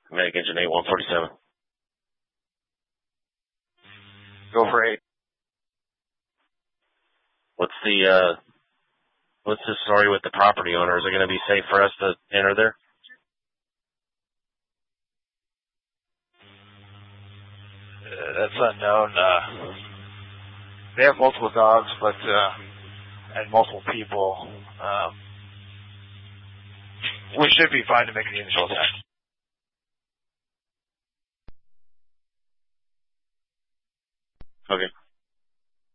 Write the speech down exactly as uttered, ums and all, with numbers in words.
Medic engine eight one forty-seven. Go for eight. What's the, uh, what's the story with the property owner? Is it going to be safe for us to enter there? Uh, that's unknown. Uh, they have multiple dogs, but, uh, and multiple people. Um, we should be fine to make the initial attack. Okay.